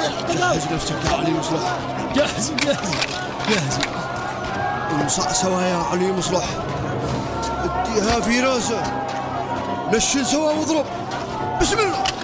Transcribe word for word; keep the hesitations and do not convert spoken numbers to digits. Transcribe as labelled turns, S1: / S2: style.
S1: جهز نفسك يا علي مصلح.
S2: جاهز جاهز جاهز.
S1: انصع سوا يا علي مصلح، اديها في راسه، نشن سوا واضرب. بسم الله.